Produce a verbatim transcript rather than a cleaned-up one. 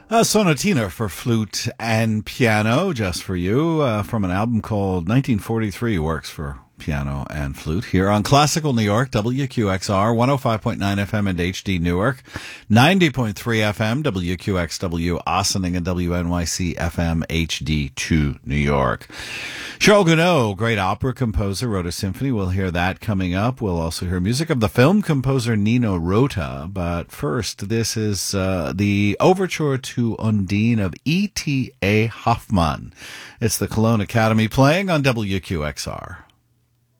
A sonatina for flute and piano, just for you, uh, from an album called nineteen forty-three, works for piano and flute, here on Classical New York, W Q X R, one oh five point nine F M and H D Newark, ninety point three F M, W Q X W Ossining, and W N Y C F M H D two New York. Charles Gounod, great opera composer, wrote a symphony. We'll hear that coming up. We'll also hear music of the film composer Nino Rota. But first, this is uh, the overture to Undine of E T A Hoffmann. It's the Cologne Academy playing on W Q X R.